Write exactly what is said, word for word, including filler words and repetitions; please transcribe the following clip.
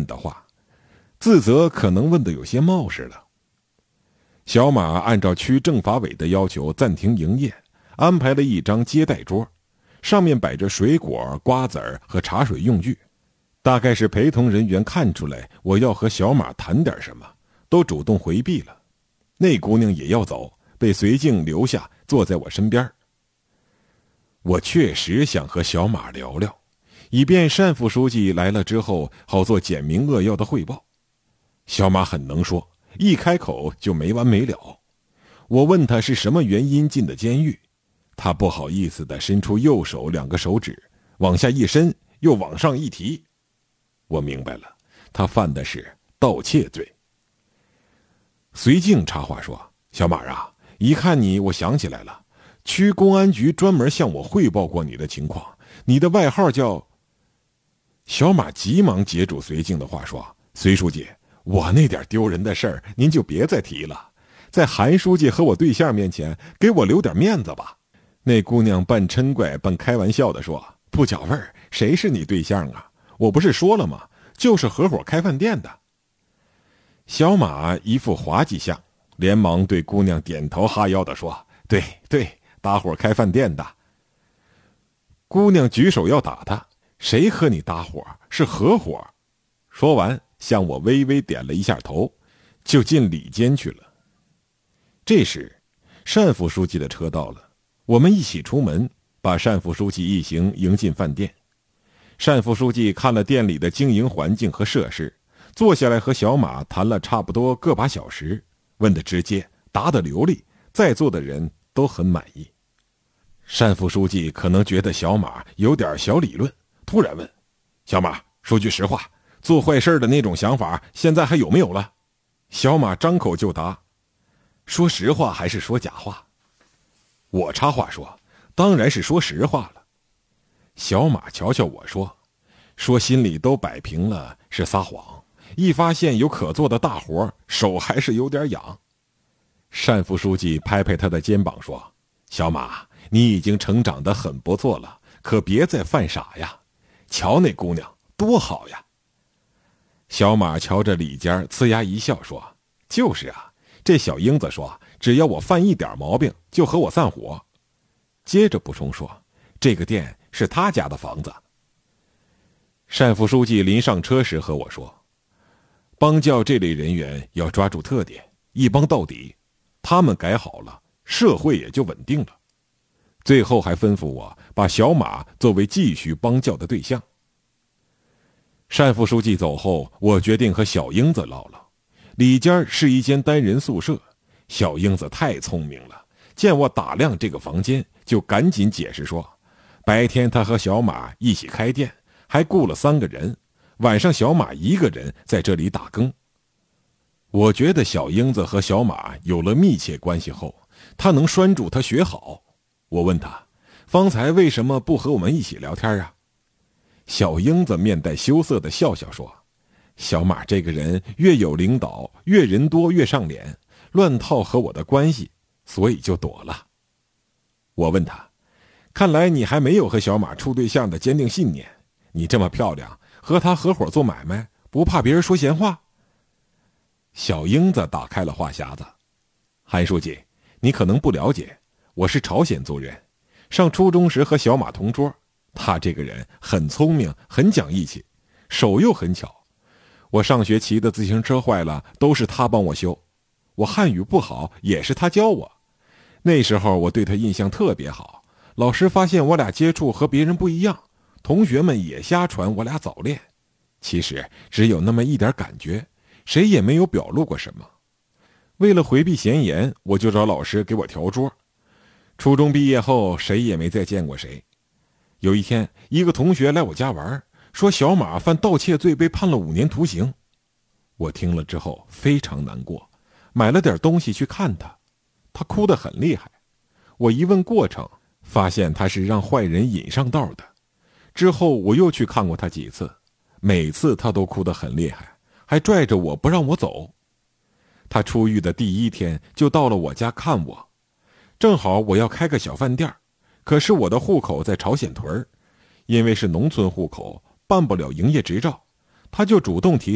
的话，自责可能问得有些冒失了。小马按照区政法委的要求暂停营业，安排了一张接待桌，上面摆着水果、瓜子儿和茶水用具。大概是陪同人员看出来我要和小马谈点什么，都主动回避了。那姑娘也要走，被随静留下，坐在我身边。我确实想和小马聊聊，以便单副书记来了之后好做简明扼要的汇报。小马很能说，一开口就没完没了。我问他是什么原因进的监狱，他不好意思地伸出右手两个手指，往下一伸，又往上一提。我明白了，他犯的是盗窃罪。随静插话说：“小马啊，一看你，我想起来了，区公安局专门向我汇报过你的情况，你的外号叫……”小马急忙截住随静的话说：“随书记，我那点丢人的事儿，您就别再提了，在韩书记和我对象面前，给我留点面子吧。”那姑娘半嗔怪半开玩笑地说：“不搅味儿，谁是你对象啊？我不是说了吗？就是合伙开饭店的。”小马一副滑稽相，连忙对姑娘点头哈腰地说：“对对，搭伙开饭店的。”姑娘举手要打他：“谁和你搭伙？是合伙。”说完向我微微点了一下头，就进里间去了。这时单副书记的车到了，我们一起出门，把单副书记一行迎进饭店。单副书记看了店里的经营环境和设施，坐下来和小马谈了差不多个把小时，问得直接，答得流利，在座的人都很满意。单副书记可能觉得小马有点小理论，突然问：“小马，说句实话，做坏事的那种想法现在还有没有了？”小马张口就答：“说实话还是说假话？”我插话说：“当然是说实话了。”小马瞧瞧我说：“说心里都摆平了是撒谎，一发现有可做的大活，手还是有点痒。”单副书记拍拍他的肩膀说：“小马，你已经成长得很不错了，可别再犯傻呀！瞧那姑娘多好呀！”小马瞧着里间，呲牙一笑说：“就是啊，这小英子说，只要我犯一点毛病，就和我散伙。”接着补充说：“这个店是他家的房子。”单副书记临上车时和我说：“帮教这类人员要抓住特点，一帮到底，他们改好了，社会也就稳定了。”最后还吩咐我把小马作为继续帮教的对象。单副书记走后，我决定和小英子唠唠。里间是一间单人宿舍，小英子太聪明了，见我打量这个房间，就赶紧解释说，白天他和小马一起开店，还雇了三个人，晚上小马一个人在这里打更。我觉得小英子和小马有了密切关系后，他能拴住他学好。我问他，方才为什么不和我们一起聊天啊？小英子面带羞涩的笑笑说，小马这个人越有领导，越人多越上脸，乱套和我的关系，所以就躲了。我问他，看来你还没有和小马处对象的坚定信念，你这么漂亮，和他合伙做买卖，不怕别人说闲话？小英子打开了话匣子，韩书记，你可能不了解，我是朝鲜族人，上初中时和小马同桌，他这个人很聪明，很讲义气，手又很巧。我上学骑的自行车坏了，都是他帮我修。我汉语不好，也是他教我。那时候我对他印象特别好，老师发现我俩接触和别人不一样，同学们也瞎传我俩早恋。其实只有那么一点感觉，谁也没有表露过什么。为了回避闲言，我就找老师给我调桌。初中毕业后，谁也没再见过谁。有一天，一个同学来我家玩，说小马犯盗窃罪被判了五年徒刑。我听了之后非常难过，买了点东西去看他，他哭得很厉害。我一问过程，发现他是让坏人引上道的。之后我又去看过他几次，每次他都哭得很厉害，还拽着我不让我走。他出狱的第一天就到了我家看我，正好我要开个小饭店，可是我的户口在朝鲜屯，因为是农村户口，办不了营业执照，他就主动提